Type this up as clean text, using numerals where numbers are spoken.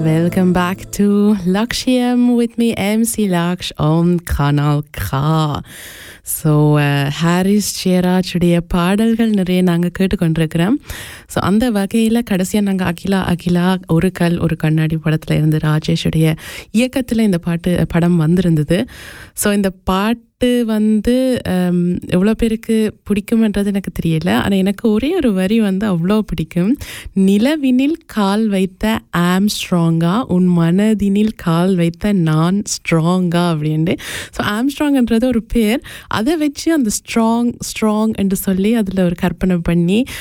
Welcome back to Lakshiyam with me, MC Laksh, on Kanal K. So Harris ஜெயராஜுடைய பாடல்கள் நிறைய நாங்கள் கேட்டுக்கொண்டிருக்கிறோம். So அந்த வகையில் கடைசியாக நாங்கள் அகிலா ஒரு கல் ஒரு கண்ணாடி படத்தில் இருந்து ராஜேஷுடைய இயக்கத்தில் இந்த படம் வந்திருந்தது. ஸோ இந்த பாட்டு எவ்வளோ பேருக்கு பிடிக்கும்ன்றது எனக்கு தெரியல. ஆனால் எனக்கு ஒரே ஒரு வரி அவ்வளோ பிடிக்கும். நிலவினில் கால் வைத்த ஆம் ஸ்ட்ராங்கா, உன் மனதினில் கால் வைத்த நான் ஸ்ட்ராங்கா அப்படின்ட்டு. ஸோ ஆம் ஸ்ட்ராங்ன்றது ஒரு பேர், அதை வச்சு அந்த ஸ்ட்ராங் என்று சொல்லி அதில் ஒரு கற்பனை பண்ணி